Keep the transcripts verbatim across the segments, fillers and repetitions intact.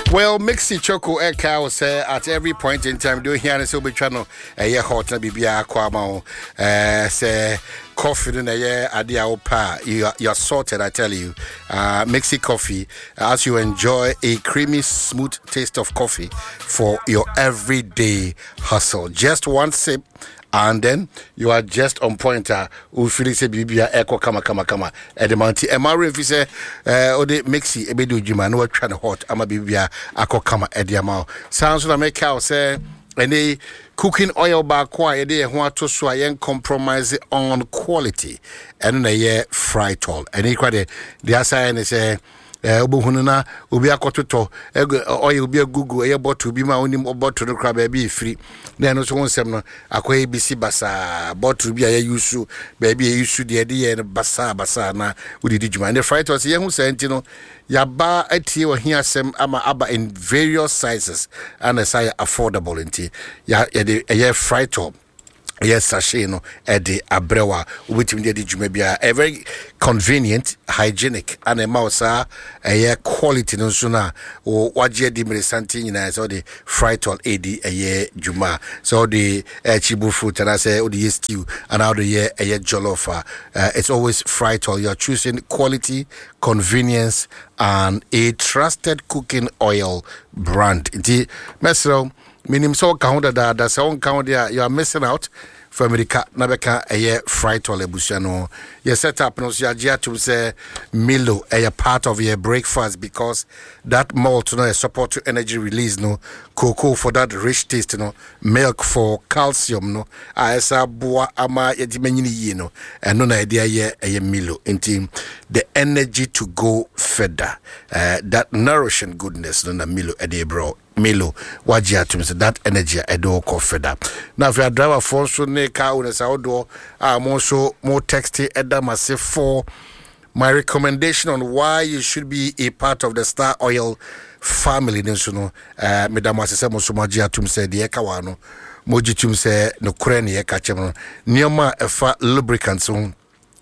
Well, Mixi Choco Eka will say at every point in time, do here and so be channel a year hot and be a quamo, uh, say coffee in a year, adia opa, you you're sorted, I tell you. Uh, Mixi Coffee, as you enjoy a creamy, smooth taste of coffee for your everyday hustle. Just one sip. And then you are just on point. Uh, we feel say bibia echo kama kama kama. Edemanti. Emari if you say, uh, ode mixi ebedu juma no try hot. Ama bibia echo kama ediamao. Sounds like make out say any cooking oil ba kwa ede ho to so ayen compromise on quality. And na ye fritol. Any kwade the assign is say. Eh obohununa obi akototo oil obi agugu e bottle bi ma onim bottle no kra ba bi free na no so wonsem no akoy bisi basa bottle bi aye yusu ba bi yusu de de ye basa basa na udidi juma and fright was ye hu senti no yaba atie wo hi asem ama aba in various sizes and say affordable enti ya ye ye fright up. Yes, sachet no edi abrewa which de juma bia a very convenient, hygienic and a mouse a year quality no sooner or waje di meresanti na so the fritol edi a year juma so the chibu fruit and I say or the stew and how the year a year jollof uh, it's always fritol. You're choosing quality, convenience and a trusted cooking oil brand. Inti mesro minim so count that that's on count there you are missing out for America nabeka a year fright or lebusiano. You set up no ya to say Milo a part of your breakfast because that malt no support to energy release no cocoa for that rich taste no milk for calcium no asa boa ama yedimenyini yi no and no idea ye a Milo inti the energy to go further uh, that nourishing goodness no na Milo ede bro Milo wajia to say that energy edo ko further. Now if you are driver for so ne car on sa odo am also more texty eda mase for my recommendation on why you should be a part of the Star Oil family nso no eh medam asese mo so majia to say de eka wa no moji tum say no kure ne eka chem no nioma efa lubricants so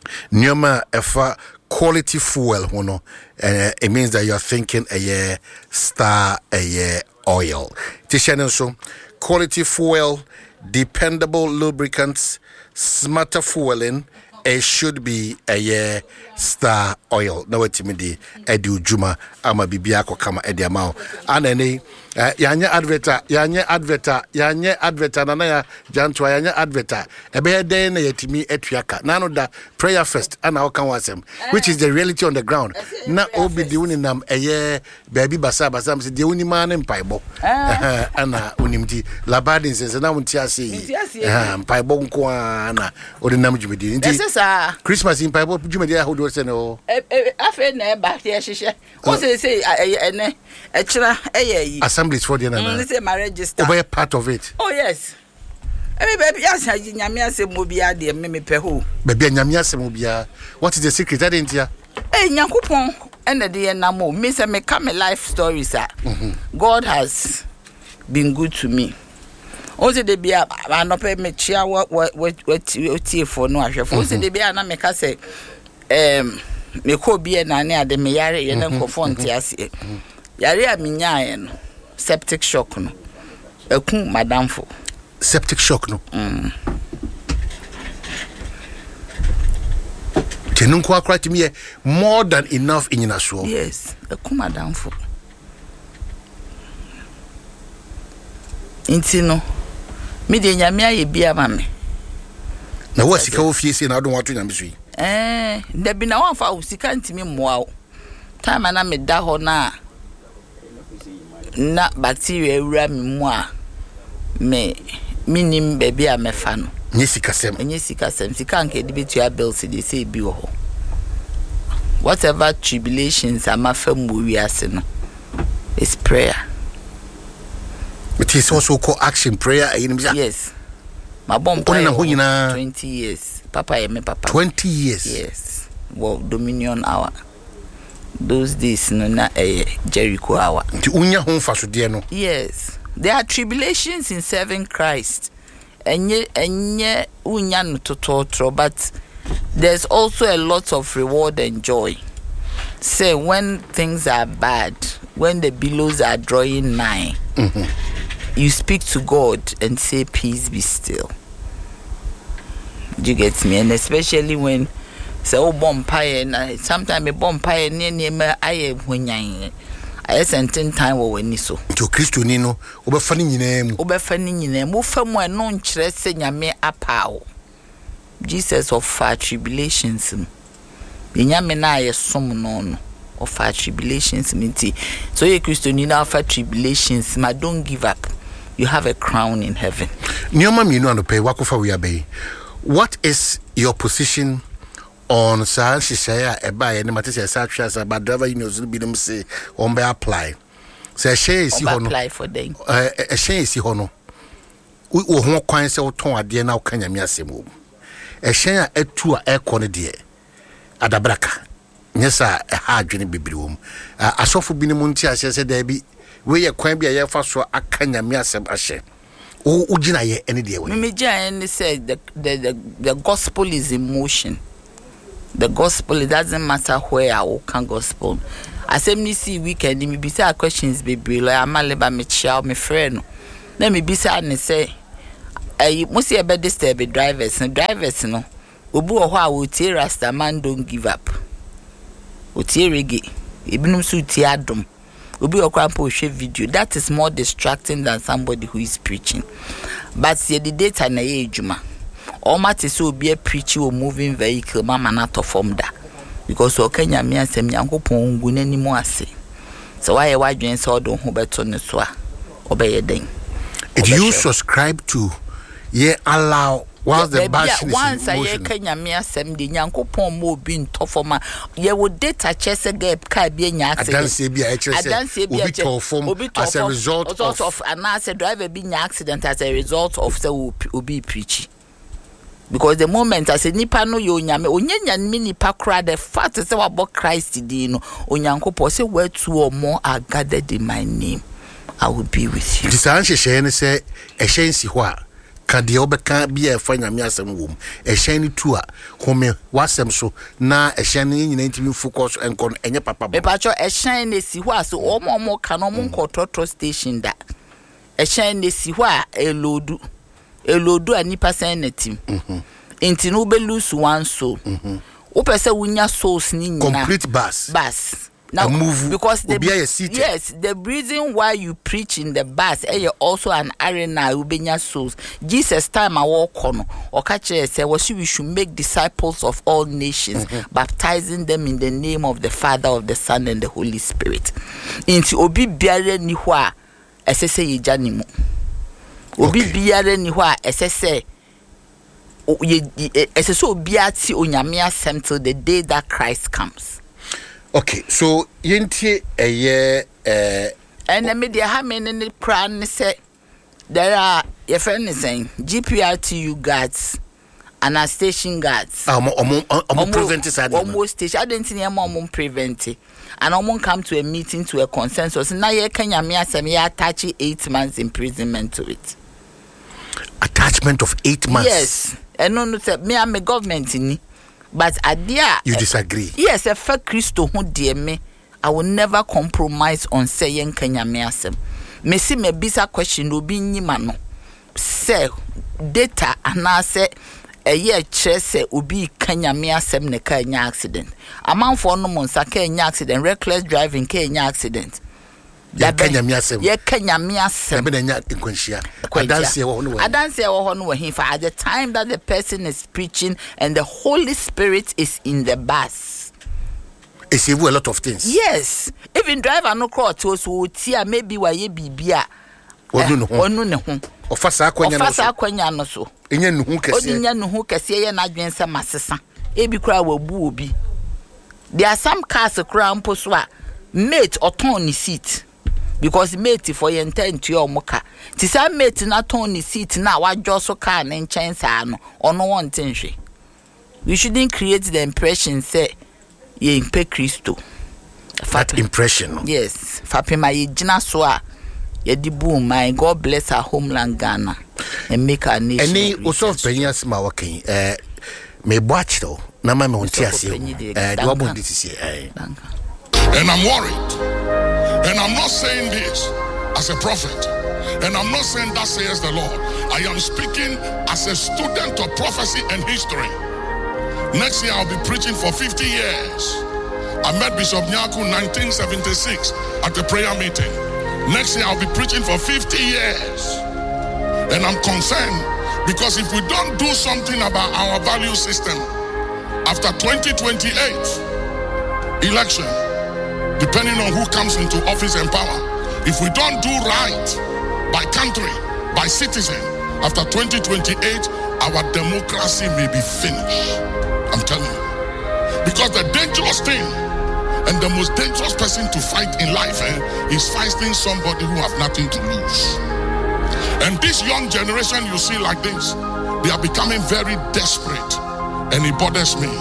nioma efa quality fuel hono uh, it means that you are thinking a year Star a year oil tishanen so quality fuel, dependable lubricants, smarter fueling. It should be a year Star Oil. Now what me di edu juma ama bibia ko kama ediamao. Anene uh, yanya adverta yanya adverta yanya adverta na ya jantwa yanya adverta ebe den na yetimi etuaka na no da prayer first ana o kan wasem which is the reality on the ground na obi di uni nam eye baby basa basa mse di uni ma ne mpaibo ana unimti labadin sense na unti ase yi mpaibo nko ana odi nam jumedi nti Christmas in mpaibo jumedi a hodo se no afa na ba tie hihye o se se ene e kira eye yi assemblies for the na na say my register over part of it. Oh yes. Emi baby yes nyame asem obi ade me me pe ho baby nyame asem obi a what is the secret that didn't ya eh nyakopon ene de na mo me say me come life stories ah God has been good to me. Ose de bia anope me chia what what what tie for no ahwefo ose de bia na me ka say em me ko bia na ne ade me yare ye na nkofo nte ase yare a me nyae no septic shock no eku madamfo septic shock no mm tenunko akwati me more than enough in your show. Yes eku madamfo intino me de nyame aye bia ma me na wo sika wo fie se na do wato nyame so yi eh da bi na wonfa wo sika ntimi moa wo time na me da ho na na bacteria ewura me mu a me minim baby a me fa no nye sika sem nye sika sem sika nke de betua bills de say bi wo ho whatever tribulations am afam wo wi ase no is prayer. It is also called action prayer. Yes. My bomb twenty years. Papa and me papa. Twenty years. Yes. Well, Dominion hour. Those days no na eh Jericho hour. The unya home faso de no. Yes. There are tribulations in serving Christ. Enye enye unya no tototro, but there's also a lot of reward and joy. Say when things are bad, when the billows are drawing nigh, mm-hmm. you speak to God and say, peace be still. Do you get me? And especially when say oh bompire and sometimes a bompire near near me I when I sent time or when so to Christo Nino over funny name over funny name move from one non chresing ya me apow Jesus of far tribulations Yamena ye some non of far tribulations minty so ye Christo Nino for tribulations ma don't give up, you have a crown in heaven. Nioma me no no pay wakofa we abey. What is your position on San Shishaya Eba and Matis Satras about driver unions will be them say on by apply? Say she is apply for them. A she is hono. We won't coin so ton a dear now can you semo. A share a two air corner dear. Adabraka. Yes, sir, a hard journey baby room. I saw for Binimunti, I said there be where you can be a year for so a can you miasem a share. Oh, Ujina ye any day. Mimijan said the, the the the gospel is in motion. The gospel, it doesn't matter where I will can gospel. I say me see weekend, me be say questions baby like I'm leba me child me friend. Let me be say and say I must see about this be drivers and drivers no. Obu o ho a tie rasta man don't give up. O tie reggae. Ibinum so tie adom. Obi okrampo share video that is more distracting than somebody who is preaching. But see the data na ye ejuma. All matter so be a preaching or moving vehicle mama not to form that because o Kenya me asem Yankopon ngu nanimo ase. So why why dwen so do ho beto ne so a obeye den. If you subscribe to ye allow whilst the bash is once I Kenya me asem de Yankopon mo bi ntofoma ye wo data chese gap ka bi nya accident. Adanse bi a chese obi to form as a result of, of an accident driver bi nya accident as a result of say obi preach. Because the moment I say nipa no yo nyame onyanya mi nipa kra the fact is about Christ di no onyankopon say where two or more are gathered in my name I will be with you. This answer shey say e hyen si ho a ka de obeka bi e fa nyame asem wom e hyen ni tu a home wasem so na e hyen ni nyina ntimi focus enkon enye papa bo. E pa cho e hyen na si ho a so omo omo ka no mo nkotrotro station da e hyen na si ho a elodu elodu anipa sen na tim mhm enti no be lose one soul mhm o pese wunya souls ni nyina complete bus bus now move because the yes the reason why you preach in the bus is also an arena ubenya souls. Jesus time I walk on or catch say we should make disciples of all nations, mm-hmm. baptizing them in the name of the Father, of the Son, and the Holy Spirit. Into obi biare ni hwa esese yejani mu. Obi biare ni hwa esese esese obi ati onyame asem till the day that Christ comes. Okay, so yenti a year uh and the media how many plan say there are your friend is saying G P R T U guards and our station guards. Um um prevent side. Almost station I didn't see mom prevent it. And almost come to a meeting to a consensus. Now you can ya me attach eight months imprisonment to it. Attachment of eight months. Yes. And no no say me am a government in. But adia you disagree. Yes, a fair Christo who dear me, I will never compromise on saying Kenya me asem. Me see me bisa question no be nyima no. Say data and I say a year che say ubi Kenya me asem ne Kenya accident. A man for no months a Kenya accident, reckless driving Kenya accident. Ya Kenya me asem. Ya Kenya me asem. Be nya nkonhia. Adanse wo no. Adanse wo no he for at the time that the person is preaching and the Holy Spirit is in the bus. It's even a lot of things. Yes. Even driver no cross to so tia maybe wa ye bibia. Onu no ho. Onu ne ho. Ofasa akwanya no so. Ofasa akwanya no so. Enye nuhu kese. Odinya nuhu kese ye na adwense masesa. Ebi kura wabu obi. There are some cars kura mpo so a mate oton ni seat. Because mate for your intent to your moka. Tis a mate not only seat now, what just so can and chance ano or no one thing. We shouldn't create the impression say ye in pe Christo. That impression. Yes. Fapima ye jina soa ye di boom my God bless our homeland Ghana and make our nation. Any also penyas ma working uh me watch though. Na ma me unti ase. Eh do want this eh. And I'm worried. And I'm not saying this as a prophet. And I'm not saying that says the Lord. I am speaking as a student of prophecy and history. Next year I'll be preaching for fifty years. I met Bishop Nyaku in nineteen seventy-six at a prayer meeting. Next year I'll be preaching for fifty years. And I'm concerned because if we don't do something about our value system after twenty twenty-eight election, depending on who comes into office and power, if we don't do right by country, by citizen, after twenty twenty-eight, our democracy may be finished. I'm telling you. Because the dangerous thing and the most dangerous person to fight in life eh, is fighting somebody who has nothing to lose. And this young generation you see like this, they are becoming very desperate, and it bothers me.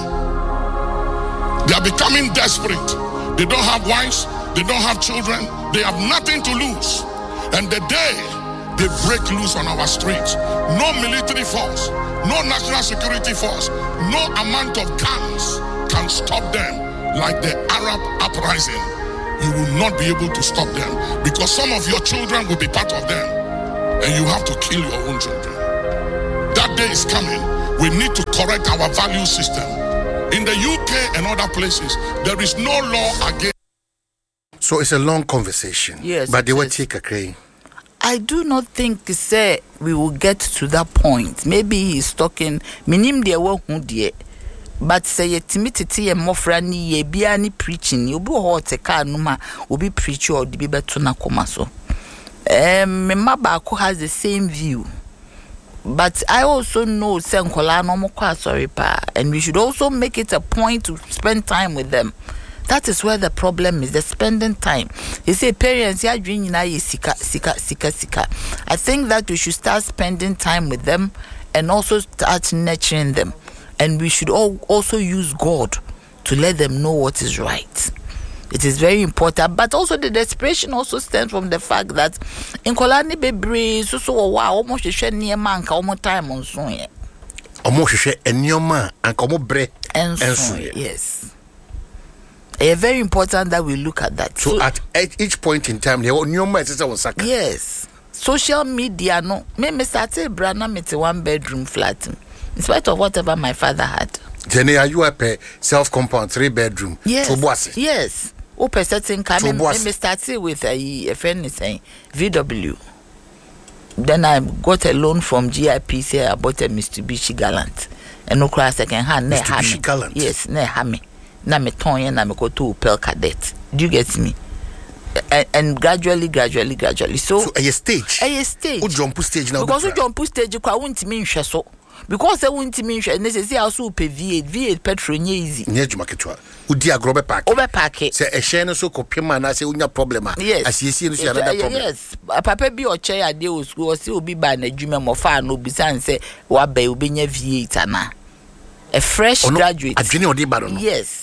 They are becoming desperate. They don't have wives, they don't have children, they have nothing to lose. And the day they break loose on our streets, no military force, no national security force, no amount of guns can stop them like the Arab uprising. You will not be able to stop them because some of your children will be part of them and you have to kill your own children. That day is coming. We need to correct our value system. In the U K and other places, there is no law against. So it's a long conversation. Yes. But they will is. take a crane. I do not think say we will get to that point. Maybe he's talking minim de wo hu de. But say yetimi tete ye mofra ni ye bia ni preaching. Obi ho te ka no ma obi preach or di bi beto na koma so. Um, Mabako has the same view. But I also know say nkola no mo kwa sorry pa, and we should also make it a point to spend time with them. That is where the problem is, the spending time. You say parents, ya dream na ye sika sika sika sika. I think that we should start spending time with them and also start nurturing them. And we should all also use God to let them know what is right. It is very important. But also the desperation also stems from the fact that in Kolani Bebre, so so wow, almost a share near man, almost time on soon. Almost a share and your man and come bre and so yes. It's very important that we look at that. So, so at each point in time, yes, social media no. Me me started brand me to one bedroom flat, in spite of whatever my father had. Jenny, are you a self compound three bedroom? Yes, yes. Open certain kind. Me me started with a, a friend saying V W. Then I got a loan from G I P. Say I bought a Mitsubishi Galant, and no crash second hand. Mitsubishi Galant. Yes, ne hame. Na me ton na me go to Opel Cadet. Do you get me? And, and gradually, gradually, gradually. So, so a stage. A stage. Who jump stage now? Because who jump stage, you can't mean so. Because they won't mean and they say also pay V eight, V eight petrol easy. Near to market. Who dear grobe pack? Over packet. Say a share so copy man. I say unya problem. Yes. As you see, you another problem. Yes. A papa be or chair at the school still be by a dream of far no be say what bay will be near V eight ana. A fresh oh, no. graduate. A junior de yes.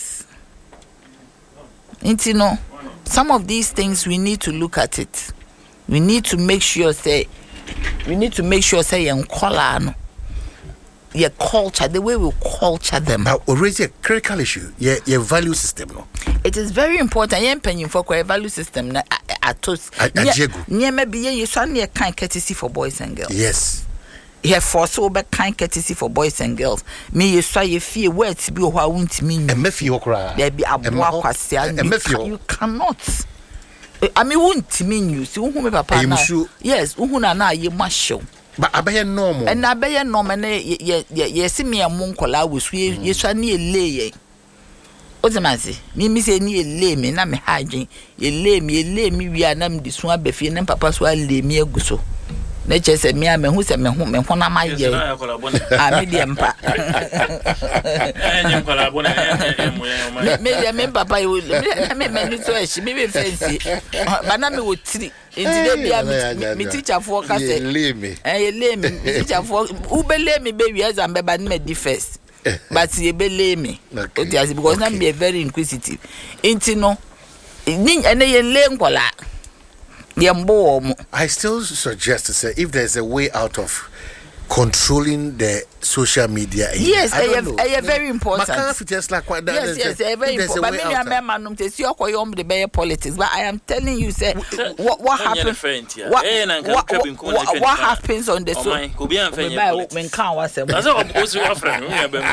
You know, some of these things we need to look at it. We need to make sure say we need to make sure say young color no your culture, the way we culture them. Now already a critical issue, your your value system no. It is very important. Yen penny for a value system na atos. Near maybe you suddenly a kind courtesy for boys and girls. Yes. Here for so be kind courtesy for boys and girls. Me you saw you fear words be who won't mean. And me feel cry. There be a boy you cannot. I mean won't mean you. See who me papa now. Yes, who na na you must show. But abeye normal. And abeye normal na ye ye ye see me amon kola we so ye so na ye lay. Ozemazi, me me say ni ye lay me na me hagin. Ye lay me ye lay me wi anam di so abefi na papa so lay me aguso. Na che se me am hu se me hu me hu na ma ye. Ah me dem pa. Enyem kola bona me me me papa you me me ni so e me be fancy. Ba na me wo tiri. Enti bia me teacher for ka say lay me. Eh lay me teacher for u be lay me be wi azam be ba me di first. But ye be lay me. Okay, because na be very inquisitive. Enti no ni ene ye lay nkola. I still suggest to say if there's a way out of controlling the social media. Yes, I don't know. They are very important. Just like what that yes, yes, they are very important. But me, I'm a man who says you are on the Bay politics. But I am telling you, say, what what happens? What, what, what, what happens on the social? When can was a that's what was your friend.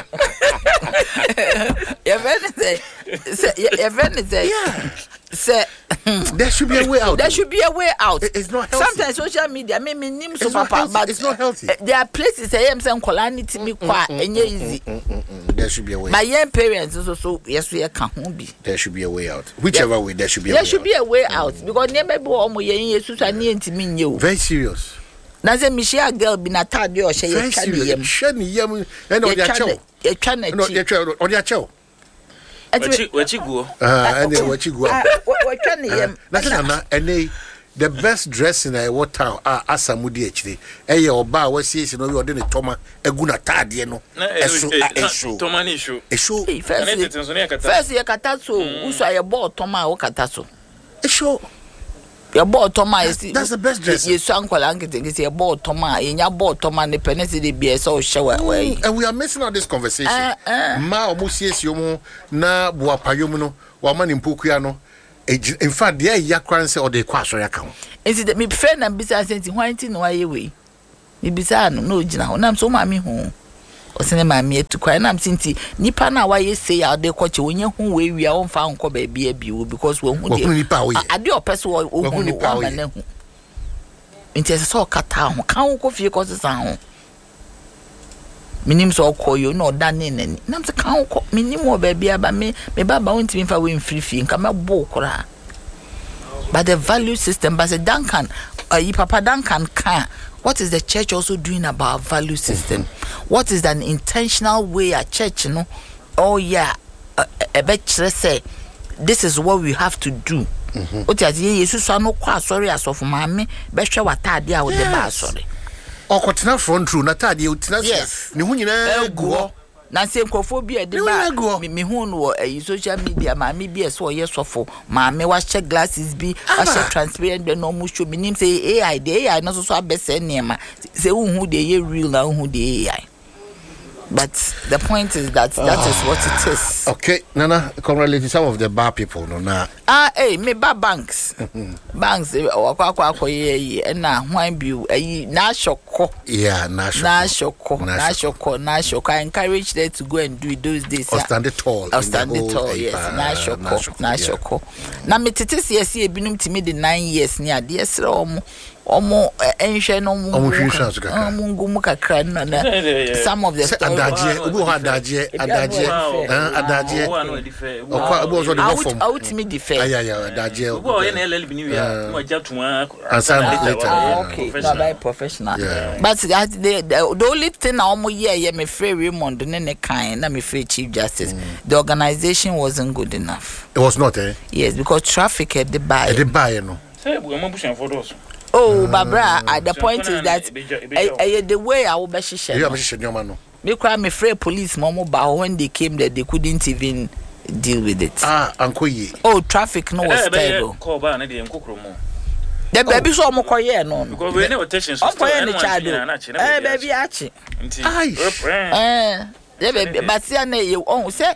Yeah, say there should be a way out. There should be a way out. It's not healthy. Sometimes social media, me me name so papa, but it's not healthy. There are places I am saying colonity me kwa enye easy. There should be a way. My young parents also so yes we can be. There should be a way out. Whichever yeah. way, there should be a there way should out. be a way out mm. because never be omo yen yesu ani ntimi nye. Very serious. Na say me share girl be na tade o she ye twa ne yam. Share ne yam and on their chow. Ye twa na chi. No, ye twa on their chow. Wachi wachi go. Ah, and wachi go. What twa ne yam. Na say na and the best dress in a what town ah asamudi actually eye oba we see no we ode ne toma egu na tade no eso eso toma ni show eso first ye kata so uso aye ball toma wo kata so eso ye ball toma is that's the best dress ye so ankwala nkete nke ye ball toma ye nya ball toma ne penesi de bia so shower we and we are missing out this conversation uh, uh. ma omusiesi omo na boapayom no wa mani mpokua no. In fact, the yakran say or the kwasori account. Is it me friend and business sense why tin why we? Me bisa no no gina. Na so ma me ho. O se ne ma me to kwa na mtinti nipa na why say out dey kwache onye hu we wi a won fa nko ba bia bi because we hu dey. Ade o person o hu no wa na hu. Nti se so kata ho kan ko fie ko sesa ho. Minim so koyo no da ne nani nam se kan ko minim o ba bia ba me me baba won timi fa we mfiri fie nka me bo kora. But the value system, but the Duncan, uh, Papa Duncan can. What is the church also doing about value system? Mm-hmm. What is an intentional way a church, you know? Oh yeah, a bet say this is what we have to do. What is Jesus? So no kwa sorry as of mommy. Best show what I did with the bar sorry. Or continue front room. Natadi utina. Yes. Ni hunyina go. Na se nkofobia de ba me hu no e social media ma me bi so ye sofo ma me wa check glasses bi wa check transparent de no mu show me nim say A I de A I no so so abese nema say hu hu de ye real na hu de A I. But the point is that that oh. is what it is. Okay, Nana, congratulations some of the bar people no na. Ah, hey, me bar banks. Banks wakwa akwa akoye na hwan bi ayi na shoko. Yeah, na shoko. Na shoko. Na shoko, na shoko. I encourage them to go and do it those days. Or stand it tall. Or stand it tall, yes. Na shoko, na shoko. Na me tete si esi ebinum timi de nine years ni ade esre omo. Omo enhwe no mo omo ngumu kakra na na some of the stories adaje obi ho adaje adaje adaje okwa obi so de go form out me defer aya ya adaje obi o ye na L L B ni wi a mo jatuma ansan later okay by professional but that the, the, the only thing na omo ye ye me free Raymond ne ne kan na me free Chief Justice mm. the organization wasn't good enough. It was not eh yes because traffic had the buy the buy no say bu mo bushan for those. Oh, Babra, uh, the point is that I, I, the way I will be share. You have share no. Me cry me afraid police momo ba when they came there they couldn't even deal with it. Ah, Uncle Ye. Oh, traffic no was terrible. Call ba na dey nkokro mo. The baby so mo koye no. Because we no attention so. Eh baby achi. Eh, the baby but see na you on say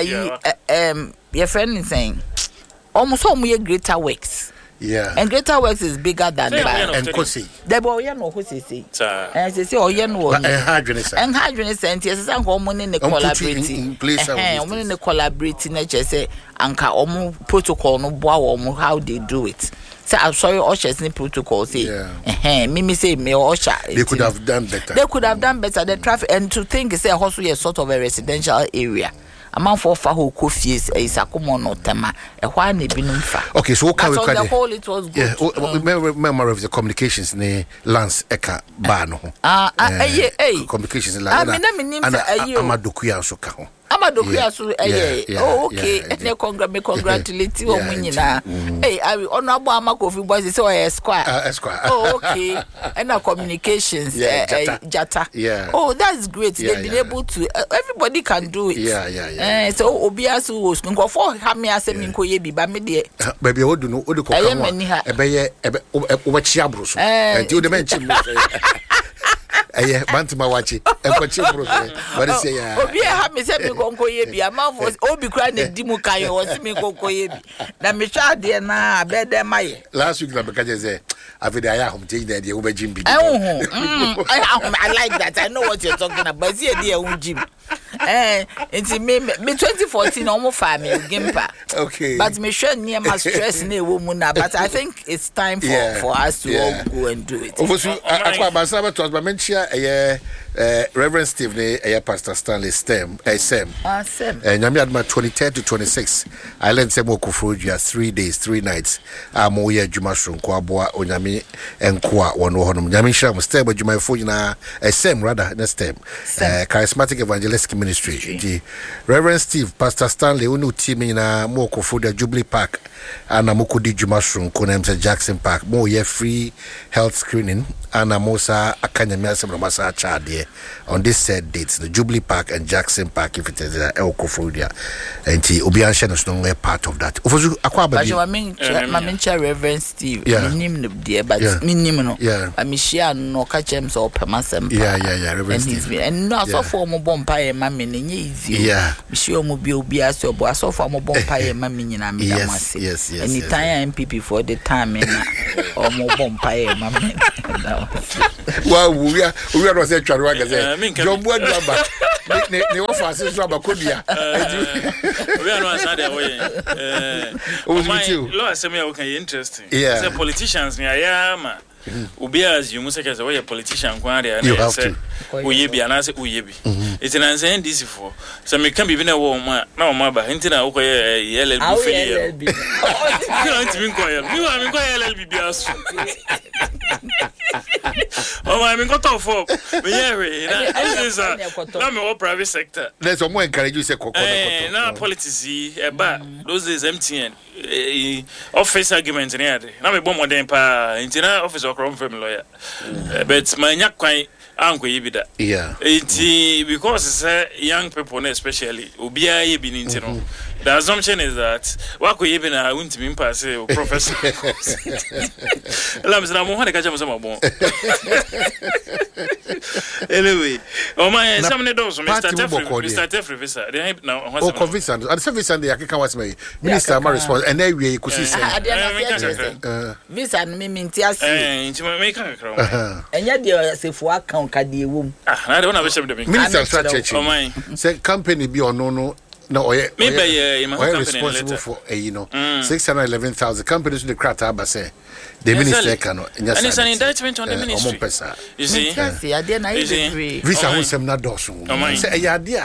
um your friend is saying almost all my greater works. Yeah. And Greater Works is bigger than so, Bar. And Kosi. The boy, you know, who say, and they say, oh, you know, and Hadrian and Hadrian sent yes, I'm going in the collaborating place. I'm in the collaborating nature, say, Anka Omu protocol, no bow, how they do it. So I'm sorry, Osha's in protocol, say, eh, Mimi say, me Osha. They could have done better. They could have done better. The traffic, and to think, say, also, a sort of a residential area. Among for fa who coffees a sakumo no tema a one binum fa. Okay, so what can we the whole it was good. Yeah, mm. member of the communications ne Lance Eka Bano. Ah, eh, eh, communications in La Amadokuya so ka ho. Amadokuya so eh. Oh, okay. Ne congrats me congratulate you nyina. Eh, I honorable Amakofi boys say oh Esquire. Esquire. Oh, okay. And our communications Jata. Yeah. Oh, that's great. They've been able to everybody can do it. Yeah, yeah, yeah. Eh, so obiasu was go for hame asem nko ye bi ba me de baby o do no o de ko kan e be ye e be o be chia bro so e di o de men chi bro eh bantima wachi e kwachi bro but say ya obi ha me say me gonko ye bi amafo obi kra na di mu kan yo se me gonko ye bi na me twa de na abede maye last week na be kaje say afide aya hom change de wo be gym bi I like that. I know what you're talking about. But see the own gym. Eh, it's me me twenty fourteen almost family gimpa. Okay. But me sure near my stress ne woman but I think it's time for yeah. for us to yeah. all go and do it. Ofosu akwa basaba to ba menchia eh Reverend Steve ne eh Pastor Stanley Stem eh Sem. Ah Sem. Eh nyame adma twenty-third to twenty-sixth. I learned Sem okufurujia three days, three nights. Amo ye adwuma sonko aboa onyame enko a wono honom. Nyame hira Stem adwuma fo nyina eh Sem rather na Stem. Eh charismatic evangelistic ministry. The Reverend Steve Pastor Stanley unu team nyina mo okufuda Jubilee Park ana mukudi adwuma sonko na Mse Jackson Park. Mo ye free health screening ana mosa akanyame asem no masa chade on this said dates the Jubilee Park and Jackson Park if it is uh, Elkofodia and ti obianche no no part of that ofozu akwa ba bi but me my mencha Reverend Steve minim no there but minim no amishia no ka chem so opemasem yeah yeah yeah Reverend Steve and no so for mo bompa e ma me ne easy yeah mishia mo bi obi aso bo aso for mo bompa e ma me nyina me da mase yes yes anytime M P P for the time na o mo bompa e ma me wow we are we are say twa we say jombo adaba ne ne wo fa se so abakodia we are no answer there way eh o my law asemi o kan interesting say politicians ni ayama obi as you must say we politician kwan there na say oye bi ana say oye bi it na say this for so me can be na wo ma na o ma ba nti na wo koye L L B fili you know nti mi koye mi wa mi koye L L B bi aso oh my me got off me here na this is na me work private sector there's some more encourage you say kokko eh na politics e ba those is M T N office argument ni ade na me bom modern pa nti na office okro mfam lawyer but my nya kwan anko yibida yeah it because say young people especially obia ye bi nti no the assumption is that wako yibi na wunti mi pass professor la mzina mo hane kacha msema bon anyway o my some ne do so Mister Tefri Mister Tefri visa they na o convince and the service and the akeka was me minister ma response and then we ku see say visa no me minti ase eh nti me ka kra enya de sefu account ka de wom ah na de wona be shebe de minister strategy o my say company bi ono no no oye maybe yeah my company responsible for uh, you know mm. six hundred eleven thousand companies in the crowd aba say the minister can and it's an indictment on the ministry you see yeah dey na e visa won sem na doso say ya dey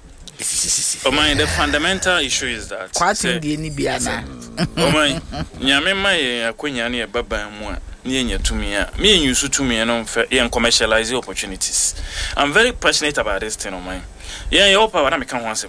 oh my the fundamental issue is that kwatin dey ni bia na oh my nyame mai akonya na e baba mu a ni enya tumi a me enyu tumi no mfa e commercialize opportunities. I'm very passionate about this thing on mine yeah you opa na me kan ho asem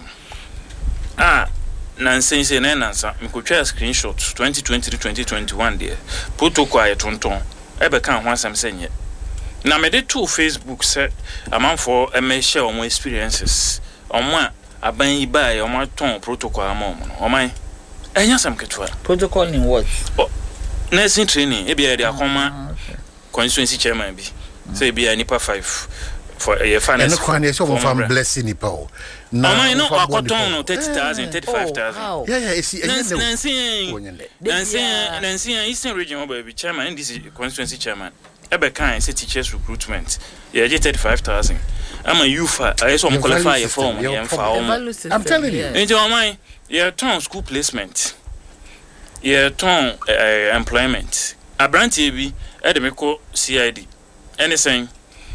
ah nansen se na nansa me ko twa screenshot twenty twenty to twenty twenty-one there protocol aye tonton e be kan ho asem senye na me de to Facebook se amanfo e me share omo experiences omo aban yi ba e omo ton protocol amom no oman enya sam ketwa protocol in what nursing training e bia de akoma constituency chairman bi say bia nipa five for a finance and no kwane so from blessing nipa o na oman no akoton no thirty thousand thirty-five thousand yeah yeah esi nancy nancy nancy Eastern region oba bi chairman and this constituency chairman e be kan say teachers recruitment yeah thirty-five thousand am a youth I so qualify your form yeah for I'm telling you into oman yeah ton school placement yeah ton uh, employment abrantie bi e de meko C I D anything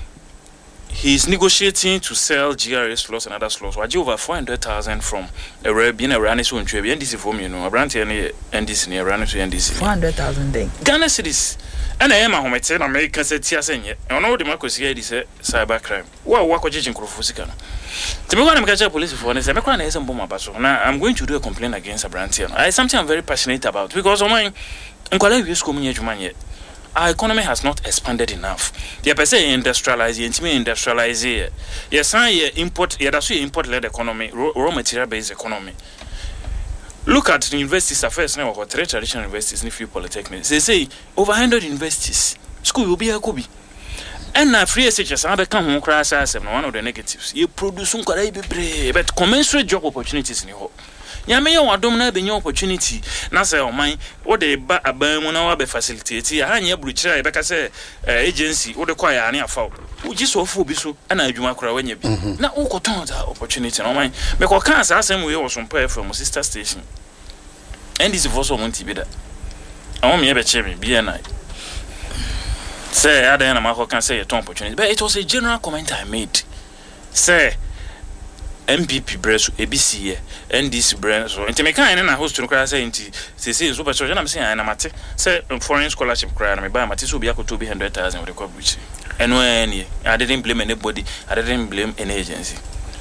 he's negotiating to sell G R S slots and other slots. Waji over four hundred thousand from a Arabian Iranian so ntwe N D C for you know abrantie ne N D C ne Iranian so N D C four hundred thousand then Ghana cedis and I am a homete na America said tia senye e no de mako C I D say cyber crime wa wa ko jijin krofo sika no timi kwa na mekacha police for ne say mekwa na ese mboma baso na I'm going to do a complaint against abrantie no I something I'm very passionate about because on my nkwala wi school munye dwuma nye our economy has not expanded enough. The per se industrialize, intimate industrialize. Yes, I import. Yeah, that's why import led economy, raw material based economy. Look at the universities affairs now. What three traditional universities, in few polytechnics. They say over one hundred universities. School will be a kubi. and na free S H S abe kan ho kra sa asem no one of the negatives you produce nkwara bebre but commensurate job opportunities ni ho nyame ye wadom na be nye opportunity na say oman wo de ba aban mu na wa be facilitate ya anya buruchira ye beka say agency wo de kwa ya ne afa wo ji so fo bi so ana adwuma kra wanya bi na wo koton that opportunity na oman me ko kan sa asem we wo so mpa from sister station and this voice of monti bi da awon me be che me bi na say I don't know can say a ton opportunity, but it was a general comment I made. Say M P P breast A B C N D C breast so into me kind na host to cry say into say say super church na me say na mate say foreign scholarship cry na me buy mate so be akoto be one hundred thousand with the coverage. And when I didn't blame anybody, I didn't blame any agency.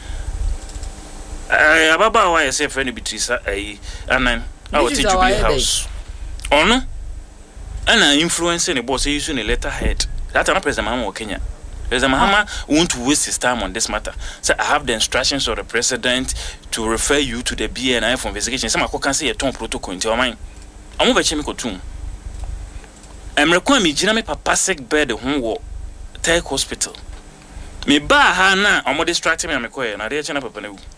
I ababa why say friend Beatrice eh and I will teach you be house. Oh no. And I influence any boss using a letterhead. That's not President Mahama of Kenya. President Mahama won't waste his time on this matter. So I have the instructions of the president to refer you to the B N I for investigation. Some can say a ton protocol into your mind. I'm over chemical tomb. I'm requiring me Jiname Papa sick bed the home war Tech Hospital. Me ba hana I'm distracting me I'm requiring na dey chena papa na wu.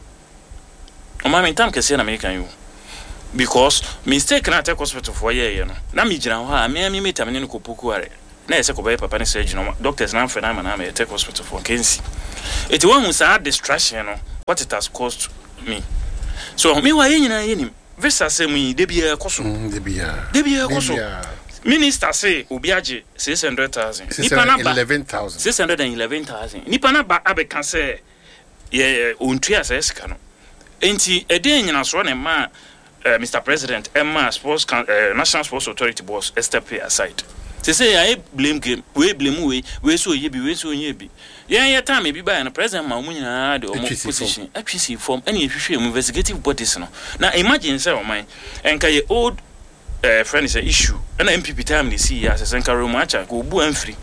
O ma me time kese na American you. Because mistake na Tech Hospital for year you know. Na me jina ho a me me metam ne ko poku are. Na yese ko be papa ne surgeon no doctors na mfa na ma na me Tech Hospital for Kensi. It one was a distraction no what it has caused me. So me wa yin na yin visa say me de bia koso. De bia. De bia koso. Minister say obi age six hundred thousand. Nipa na ba eleven thousand. six hundred eleven thousand. Nipa na ba abeka say ye ontua say sika no. Enti ede nyina so na ma Uh, Mister President, Emma Sports uh, National Sports Authority boss, step aside. They say I blame game, we blame we, we so ye be, we so ye be. Yeah, yeah, time be by and President Mamunya the opposition. A P C form any investigative bodies. No. Now imagine, sir, mine, and can old uh, friend is an issue, and M P P time they see as a Sankaro matcha go boo and free.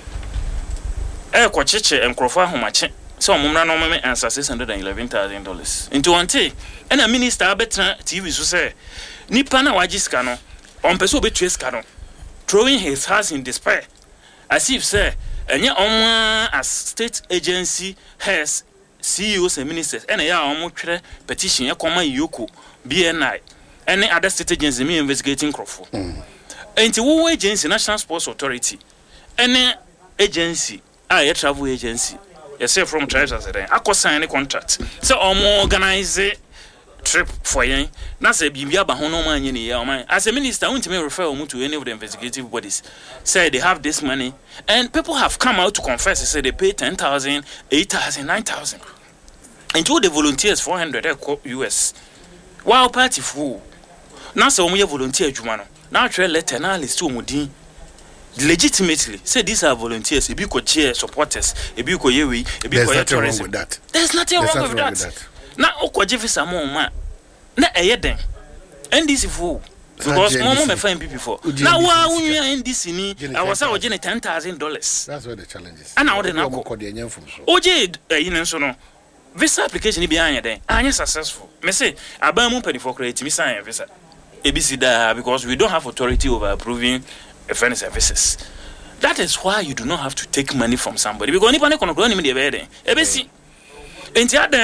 Eh, Quachiche and Crofa Homache. So mumra no me answer six hundred eleven thousand dollars. Into one day, and a minister betra T V so say nipa na wajiska no on person be trace no throwing his hands in despair as if say enye onwa as state agency has C E Os and ministers and ya omo twere petition e koma yoko B N I and other state agency me investigating crofo. Mm. Enti wo agency National Sports Authority and agency ah travel agency. Yes, say from tribes as a day. I could sign a contract. So, I'm organize a trip for you. Now, say, Bibia Bahono man, you know, as a minister, I want to refer to any of the investigative bodies. Say they have this money, and people have come out to confess. They say they pay ten thousand, eight thousand, nine thousand. And to the volunteers, four hundred U S. Wow, party fool. Now, so we volunteer, Jumano. Now, try letter now, list to Mudin. Legitimately say these are volunteers, if you could chair supporters, if you could yewi, if you could tourism with that. There's nothing wrong with that. Now Oko Jeffis Amon man. Na Eden. N D C fool. Because Momo me find people for. Now why when you are N D C ni I was out getting ten thousand dollars. That's where the challenge is. And I would not call the name from so. O J in so no. Visa application be anya den. Anya successful. Me say abamu penny for create me sign visa. A B C da because we don't have authority over approving friend services. That is why you do not have to take money from somebody because anybody can go in the bed. A B C. In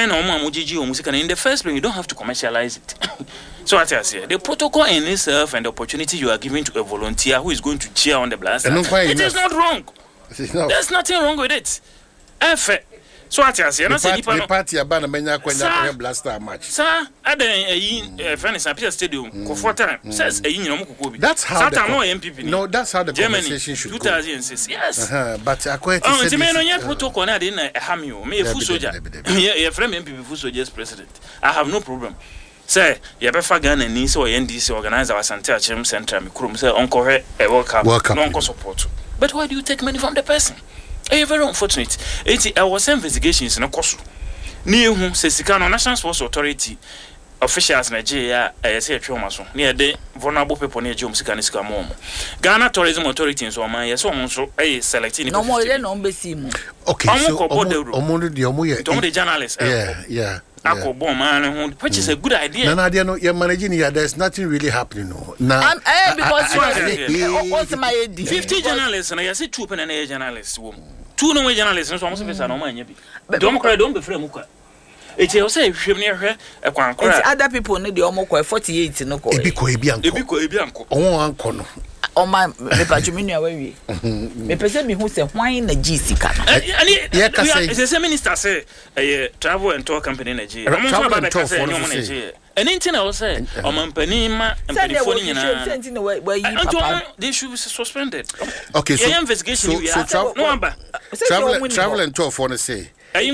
the first place, you don't have to commercialize it. So what I say, the protocol in itself and the opportunity you are giving to a volunteer who is going to cheer on the blaster, it is not wrong. There's nothing wrong with it. F. So what I say, I say the party abana menya kwenda blaster match. Sir, I dey friend is Peter Stadium for four time. Says a yin no kukobi. That's how the no M P P. No, that's how the Germany, conversation should two thousand six. Go. Yes. Uh-huh. But akwete oh, said this. Oh, protocol na dey na ham you. Me a full soldier. Yeah, yeah, friend M P P full soldiers president. I have no problem. Say, you better Ghana ni so N D C organize our Santa Chem Center me krum say onko he e welcome. No onko support. But why do you take money from the person? Eh, very unfortunate. It I was investigations in a course. Near whom says the National Sports Authority officials Nigeria eh say twoma so na de vulnerable people na ejom sika ne sika mo Ghana Tourism Authority so man yes so so eh selecting no more than no mbesi mu okay so omo de omo ye omo de journalists yeah yeah Akobon man which is a good idea na na dia no you managing here there's nothing really happening no na eh because what's my idea fifty journalists na yes two pen na journalists wo two no journalists so omo so pesa na omo anya bi do omo kra do omo be frɛ mu kwa It's also a shame near her. Other people need the almost forty-eight no call. Ebi ko ebi anko. Ebi ko ebi anko. Oh anko no. Oh my, me pa chumi nua we. Me pese me hu se hwan na G sika no. Yeah, ka say. It's the minister say eh travel and tour company Nigeria. Travel and tour for Nigeria. And anything I say, o mampani ma empani phone nyina. Send in where you papa. They should be suspended. Okay, so investigation we have. No amba. Travel travel and tour for say.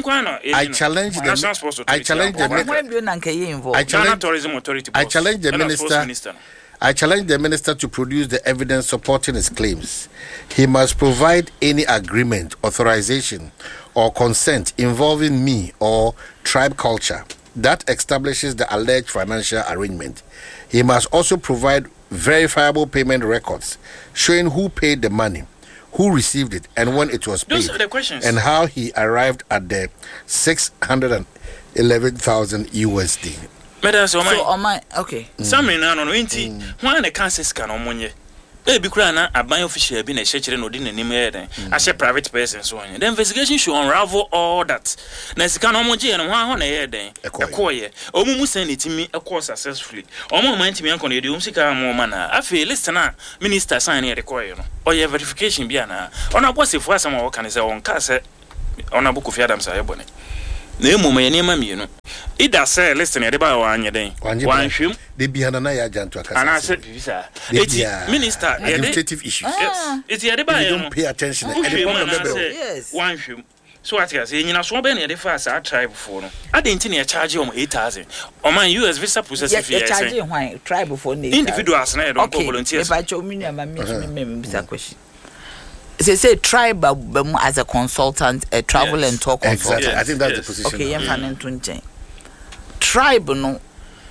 I challenge the I challenge the I challenge tourism authority. I challenge the minister. I challenge the minister to produce the evidence supporting his claims. He must provide any agreement, authorization, or consent involving me or tribe culture that establishes the alleged financial arrangement. He must also provide verifiable payment records showing who paid the money, who received it, and when it was paid. Those are the questions. And how he arrived at the six hundred eleven thousand U S D. So, on my okay. Some men are no twenty. One the cancer scan on money. Eh, be crana a buy official being a share no din any mere as a private person so on. The investigation should unravel all that. Nasikan omoji and one on a year then. A coy. Omu send it to me a course successfully. Omo mind to me on the umsika more manner. I feel listener minister signing the coy. Or your verification biana. On a boss if was some work and say on cassette on a book of Adams Ayabone. No moment, any mammy, you know. It does say, listen, everybody one your day. One shoe, they be an anaya janto. And I said, it's minister, administrative issues. Yes, it's the everybody don't pay attention. Yes, one shoe. So what I say, you know, so many of the first I tried before. I didn't think I charge you on eight thousand. On my U S visa process, if you charge you, why try before individuals, and I don't volunteer. If I told me, I'm a question. They say tribe as a consultant, a travel yes. and tour consultant. Exactly. I think that's yes. the position. Okay, yeah, mm. Tribe no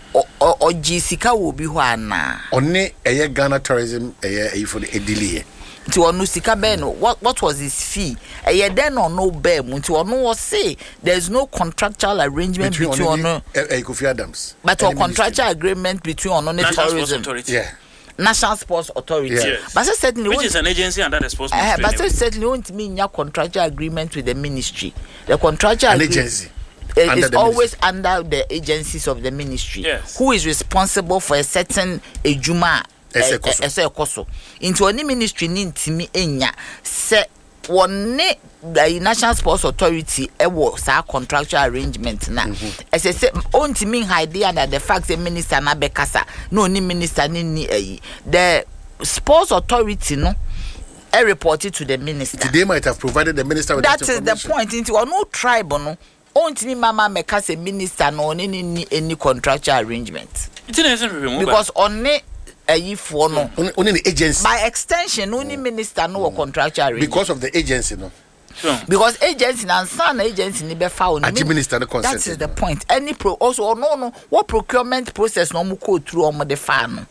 or or Jessica will be one. Only a Ghana tourism a year for the delay. To Onusika Beno, what what was his fee? A year then or no bear, to or no say there's no contractual arrangement between, between no Kofi Adams. But a contractual agreement between on the tourism. Yeah. National Sports Authority. Yes. But certainly which is an agency under the sports ministry. Uh, but certainly won't mean your contractual agreement with the ministry. The contractual an agency uh, is always ministry. Under the agencies of the ministry. Yes. Who is responsible for a certain ejuma ese koso. Into any ministry need to me enya se one the National Sports Authority e was our contractual arrangement na as I say on to mean idea that the fact the minister na bekasa no ni minister ni ni eh the Sports Authority no e reported to the minister. They might have provided the minister with that, that is the point into or no tribe no on to me mama mekasa minister no any any any contractual arrangement because on if one no only the agency by extension only mm. minister no mm. contractual arrangement because of the agency no sure. Because agency and some agency ni be found minister no consent. That is the point. Any pro also no no what procurement process no mo go through on the fan.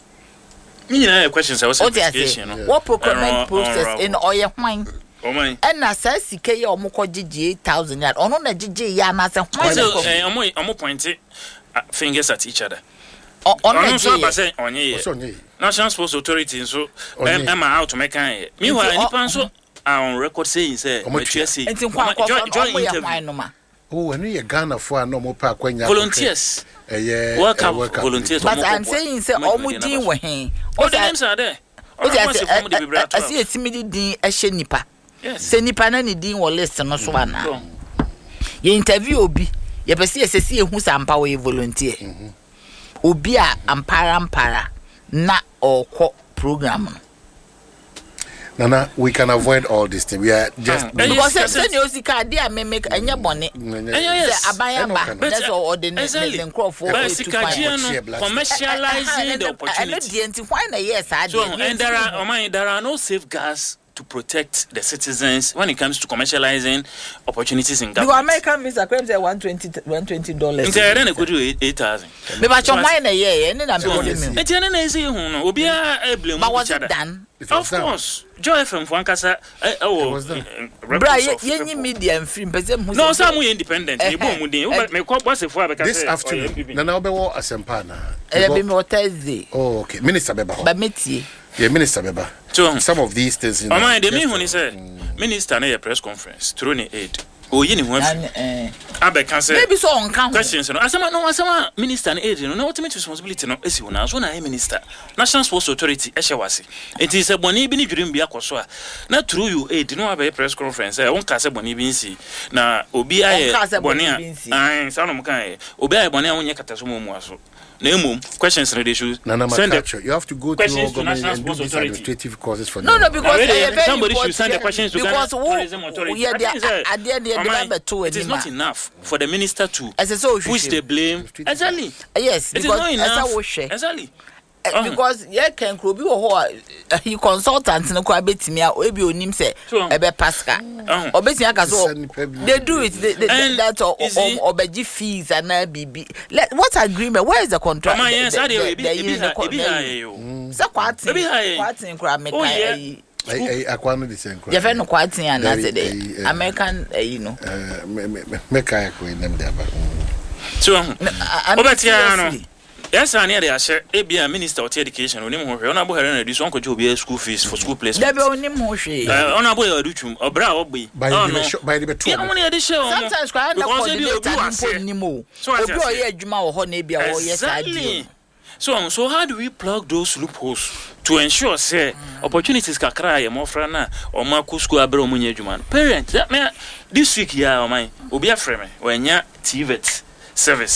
Me na questions I was asking no what procurement process in oye hwan oh my and na say sike ye omo ko gigi eight thousand yard ono na gigi ya na say hwan so omo omo point fingers at each other. On so ba say onye National Sports Authority so am out to make an meanwhile any so on record saying say say join interview oh and you Ghana for no more park when volunteers eh work volunteers but I'm saying say omo din we hen all the names are there I see a timid din e hye nipa say nipa na ni din wo list no so ana ye interview obi ye pese ye sese ehu sampa we volunteer obi a ampara ampara na okọ program Nana, we can avoid all this thing. We are just uh, because say you see card dey make anya bone say abayaba that's all the the crop for commercializing the opportunity and why na yes I so and there are oh my there are no safeguards to protect the citizens when it comes to commercializing opportunities in government. Because American Mister Crime say one twenty one twenty dollars. Nti ere na go do eight thousand. Me ba cho mine na ye, ene na me go me. Nti ene na ese hu no, obi a blame. But was it done? Of course. Joy F M for Ankasa eh oh. Bra ye media film person who no some we independent e bo mu din me ko boss for abeka this afternoon na na obewo asempa na e be me Thursday. Oh okay, Minister Beba ba metie yeah, Minister Beba so some of these things you know, oh my de me hu ni say minister na your press conference through ni aid oh you ni hu eh abeka say maybe so on count questions no asema no asema minister na aid no na ultimate responsibility no esi hu na so na minister National Sports Authority e hye it is a boni bi ni dwurim bi akoso a na through you aid no abe press conference e won ka se boni bi nsi na obi aye boni a an sa no mkan e obi aye boni a wonye kataso mu mu aso na emum questions no they should send it. You have to go to your government and do these administrative courses for no them. no because really, somebody should send the questions to because tourism authority. Yeah, at the end it is not enough for the minister to so push the blame. Exactly. Yes, it is not enough. Exactly. Uh, because yeah can could be a he consultant no kwa betimi a obi onim say ebe pasca obeti aka so they do it they, they, they, that or obeji fees and na bibi what agreement where is the contract the, yes the, the, the, the, the, so kwatin kwatin kra me kai I I kwano the same you fe no kwatin and na say the American uh, you know uh me me kai ko nem there ba so obeti ano yes, I need to share. A be a minister of education. We need more. On a boy and reduce one could be school fees for school placement. There be only more. On a boy or do or bra be by the by the two. Sometimes I don't know. So I do a juma or honey be or yes I do. So so how do we plug those loopholes to ensure say opportunities can cry more frana or Marcus school abro munye juma. Parents, that me this week ya o mine. Obi afreme when ya T V T service.